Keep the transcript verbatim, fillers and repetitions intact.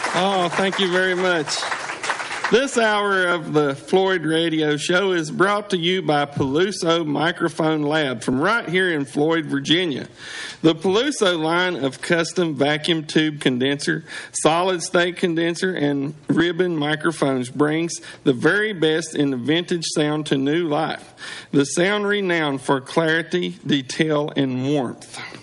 Oh, thank you very much. This hour of the Floyd Radio Show is brought to you by Peluso Microphone Lab from right here in Floyd, Virginia. The Peluso line of custom vacuum tube condenser, solid-state condenser, and ribbon microphones brings the very best in the vintage sound to new life. The sound renowned for clarity, detail, and warmth.